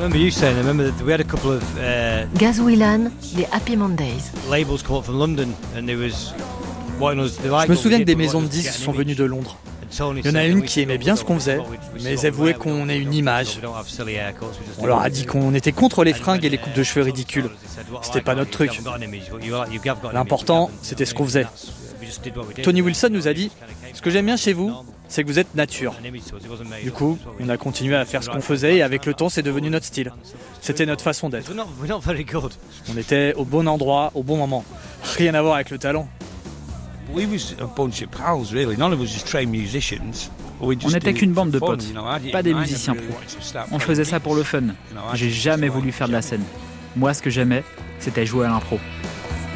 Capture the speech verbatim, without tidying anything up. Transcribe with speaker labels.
Speaker 1: remember you saying, I remember that we had a couple of uh,
Speaker 2: Gaz Whelan, les Happy Mondays.
Speaker 1: labels come up from London and there was what was they like.
Speaker 3: Je me souviens que des maisons de disques sont venues de Londres. Il y en a une qui aimait bien ce qu'on faisait, mais elle voulait qu'on ait une image. On leur a dit qu'on était contre les fringues et les coupes de cheveux ridicules. C'était pas notre truc. L'important, c'était ce qu'on faisait. Tony Wilson nous a dit « Ce que j'aime bien chez vous, c'est que vous êtes nature. » Du coup, on a continué à faire ce qu'on faisait et avec le temps, c'est devenu notre style. C'était notre façon d'être. On était au bon endroit, au bon moment. Rien à voir avec le talent.
Speaker 4: On n'était qu'une bande de potes, pas des musiciens pros. On faisait ça pour le fun. J'ai jamais voulu faire de la scène. Moi, ce que j'aimais, c'était jouer à l'impro.